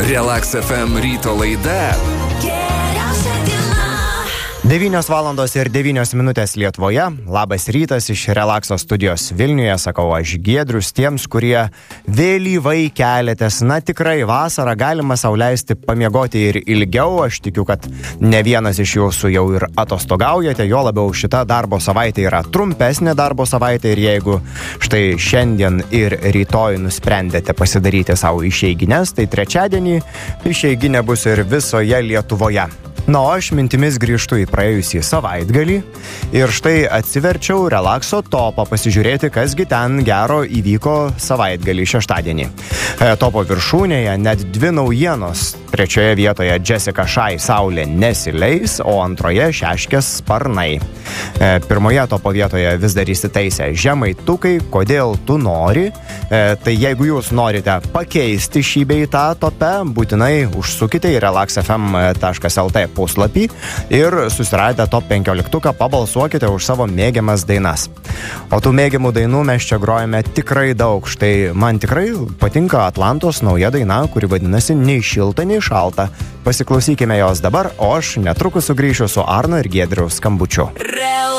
Relax FM ryto laida. 9:09 Lietuvoje. Labas rytas iš Relaxo studijos Vilniuje, sakau aš Giedrius. Tiems, kurie vėlyvai keliatės, na tikrai vasarą galima sau leisti pamiegoti ir ilgiau. Aš tikiu, kad ne vienas iš jūsų jau ir atostogaujate, jo labiau šita darbo savaitė yra trumpesnė darbo savaitė ir jeigu štai šiandien ir rytoj nusprendėte pasidaryti savo išeigines, tai trečiadienį išeiginė bus ir visoje Lietuvoje. Na, o aš mintimis grįžtu į praėjusį savaitgalį ir štai atsiverčiau Relaxo topą pasižiūrėti, kasgi ten gero įvyko savaitgalį šeštadienį. Topo viršūnėje net 2 naujienos. Trečioje vietoje Jessica Shy Saulė nesileis, o antroje Šeškės sparnai. Pirmoje topo vietoje vis dar įsitaisę Žemaitukai, kodėl tu nori. Tai jeigu jūs norite pakeisti šį bei tą tope, būtinai užsukite į relaxfm.lt puslapį ir susiradę top 15 pabalsuokite už savo mėgiamas dainas. O tų mėgiamų dainų mes čia grojame tikrai daug. Štai man tikrai patinka Atlantos nauja daina, kuri vadinasi Nei šilta, nei šalta. Pasiklausykime jos dabar, o aš netrukus sugrįšiu su Arno ir Giedriaus skambučiu.